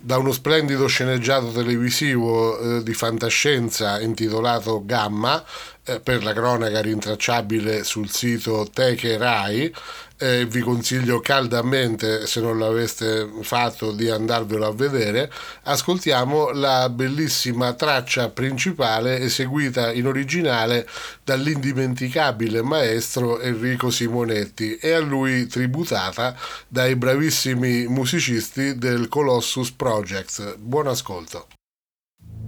da uno splendido sceneggiato televisivo di fantascienza intitolato Gamma, per la cronaca rintracciabile sul sito Teche Rai. Vi consiglio caldamente, se non l'aveste fatto, di andarvelo a vedere. Ascoltiamo la bellissima traccia principale eseguita in originale dall'indimenticabile maestro Enrico Simonetti e a lui tributata dai bravissimi musicisti del Colossus Project. Buon ascolto.